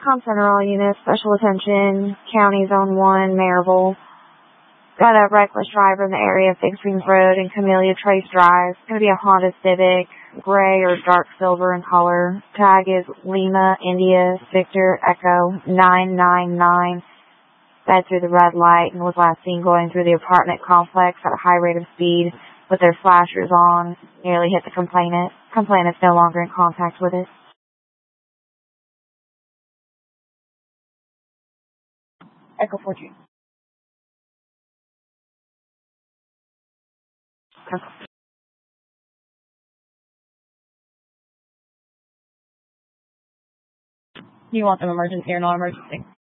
Com Center, all units, special attention, County Zone 1, Maryville. Got a reckless driver in the area of Big Springs Road and Camellia Trace Drive. It's going to be a Honda Civic, gray or dark silver in color. Tag is Lima, India, Victor, Echo, 999. Sped through the red light and was last seen going through the apartment complex at a high rate of speed with their flashers on. Nearly hit the complainant. Complainant's no longer in contact with it. Echo 4G. Do you want them emergency or non-emergency?